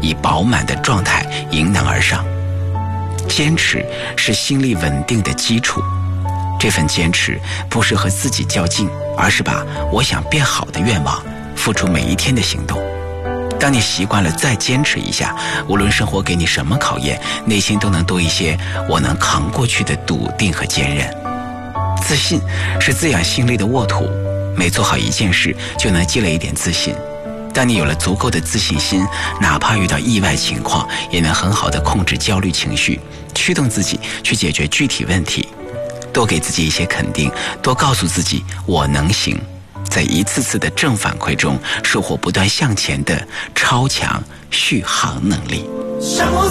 以饱满的状态迎难而上。坚持是心力稳定的基础，这份坚持不是和自己较劲，而是把我想变好的愿望付出每一天的行动。当你习惯了再坚持一下，无论生活给你什么考验，内心都能多一些我能扛过去的笃定和坚韧。自信是滋养心力的沃土，每做好一件事就能积累一点自信。当你有了足够的自信心，哪怕遇到意外情况，也能很好地控制焦虑情绪，驱动自己去解决具体问题。多给自己一些肯定，多告诉自己我能行，在一次次的正反馈中收获不断向前的超强续航能力。